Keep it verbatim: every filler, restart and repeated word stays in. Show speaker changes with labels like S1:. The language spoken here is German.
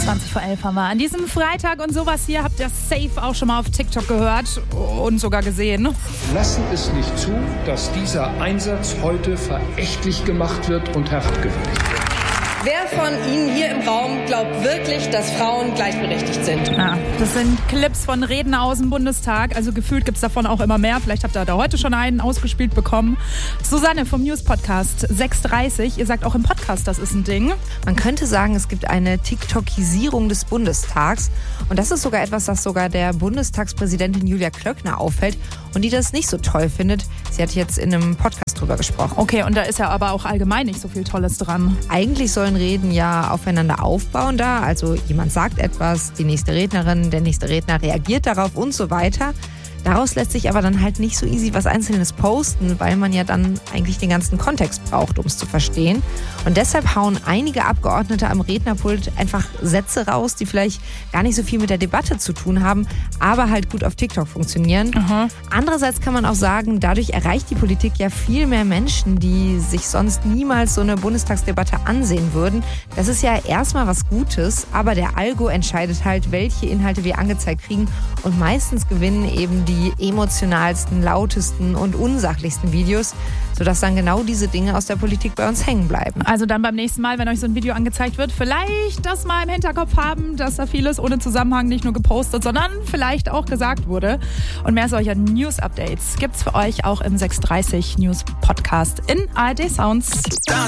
S1: zwanzig vor elf haben wir an diesem Freitag und sowas hier habt ihr safe auch schon mal auf TikTok gehört und sogar gesehen.
S2: Lassen es nicht zu, dass dieser Einsatz heute verächtlich gemacht wird und herabgewürdigt wird.
S3: Wer von Ihnen hier im Raum glaubt wirklich, dass Frauen gleichberechtigt sind?
S1: Ja, das sind Clips von Reden aus dem Bundestag. Also gefühlt gibt es davon auch immer mehr. Vielleicht habt ihr da heute schon einen ausgespielt bekommen. Susanne vom News-Podcast sechs Uhr dreißig. Ihr sagt auch im Podcast, das ist ein Ding.
S4: Man könnte sagen, es gibt eine TikTokisierung des Bundestags. Und das ist sogar etwas, das sogar der Bundestagspräsidentin Julia Klöckner auffällt und die das nicht so toll findet. Sie hat jetzt in einem Podcast drüber gesprochen.
S1: Okay, und da ist ja aber auch allgemein nicht so viel Tolles dran.
S4: Eigentlich sollen Reden ja aufeinander aufbauen da. Also jemand sagt etwas, die nächste Rednerin, der nächste Redner reagiert darauf und so weiter. Daraus lässt sich aber dann halt nicht so easy was Einzelnes posten, weil man ja dann eigentlich den ganzen Kontext braucht, um es zu verstehen. Und deshalb hauen einige Abgeordnete am Rednerpult einfach Sätze raus, die vielleicht gar nicht so viel mit der Debatte zu tun haben, aber halt gut auf TikTok funktionieren.
S1: Aha.
S4: Andererseits kann man auch sagen, dadurch erreicht die Politik ja viel mehr Menschen, die sich sonst niemals so eine Bundestagsdebatte ansehen würden. Das ist ja erstmal was Gutes, aber der Algo entscheidet halt, welche Inhalte wir angezeigt kriegen. Und meistens gewinnen eben die emotionalsten, lautesten und unsachlichsten Videos, sodass dann genau diese Dinge aus der Politik bei uns hängen bleiben.
S1: Also dann beim nächsten Mal, wenn euch so ein Video angezeigt wird, vielleicht das mal im Hinterkopf haben, dass da vieles ohne Zusammenhang nicht nur gepostet, sondern vielleicht auch gesagt wurde. Und mehr solcher News-Updates gibt's für euch auch im sechs Uhr dreißig News-Podcast in A R D Sounds.